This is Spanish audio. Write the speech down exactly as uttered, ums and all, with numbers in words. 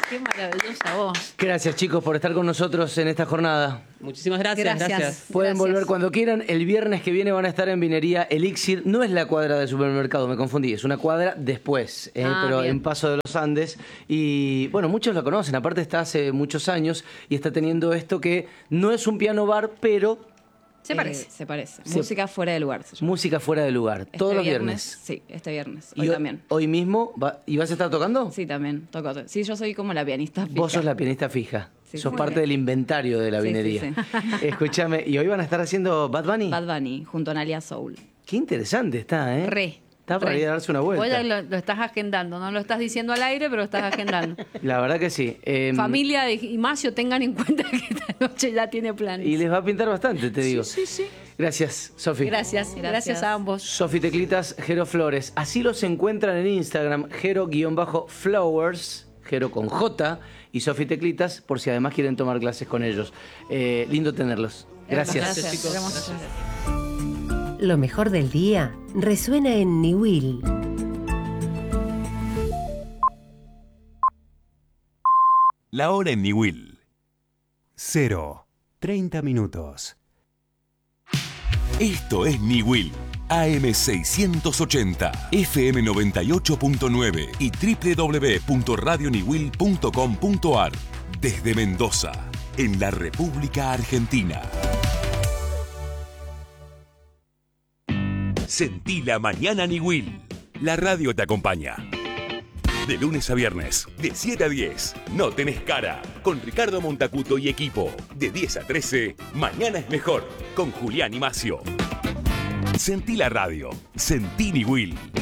Qué maravillosa voz. Gracias, chicos, por estar con nosotros en esta jornada. Muchísimas gracias. Gracias. Gracias. Pueden Gracias. volver cuando quieran. El viernes que viene van a estar en Vinería Elixir. No es la cuadra del supermercado, me confundí. Es una cuadra después, eh, Ah, pero bien. en Paso de los Andes. Y bueno, muchos la conocen. Aparte está hace muchos años y está teniendo esto que no es un piano bar, pero Se Eh, parece. se parece. Se- Música fuera de lugar se llama. música fuera de lugar. Este Todos los viernes. Sí, este viernes. Y Hoy ho- también. Hoy mismo. Va- ¿Y vas a estar tocando? Sí, también. Toco. Sí, yo soy como la pianista fija. Vos sos la pianista fija. Sí, sos muy parte bien. del inventario de la Sí, sí, vinería. sí. Escúchame, ¿y hoy van a estar haciendo Bad Bunny? Bad Bunny, junto a Nalia Soul. Qué interesante está, ¿eh? Re. Está para re. ir a darse una vuelta. Vos ya lo, lo estás agendando, no lo estás diciendo al aire, pero lo estás agendando. La verdad que sí. Eh, Familia de Imacio, tengan en cuenta que esta noche ya tiene planes. Y les va a pintar bastante, te digo. Sí, sí, sí. Gracias, Sofi. Gracias, gracias, Gracias. a ambos. Sofi Teclitas, Jero Flores. Así los encuentran en Instagram, Jero-Flowers, Jero con J, y Sofi Teclitas, por si además quieren tomar clases con ellos. Eh, lindo tenerlos. Gracias. Gracias, chicos. Gracias. Lo mejor del día resuena en Niwil. La hora en Niwil. Cero. treinta minutos. Esto es Niwil. A M seiscientos ochenta, F M noventa y ocho punto nueve y doble u doble u doble u punto radio niwil punto com punto a r. Desde Mendoza, en la República Argentina. Sentí la mañana Niwil. La radio te acompaña. De lunes a viernes, de siete a diez, No tenés cara, con Ricardo Montacuto y equipo. De diez a trece, Mañana es mejor, con Julián y Macio. Sentí la radio, sentí Niwil.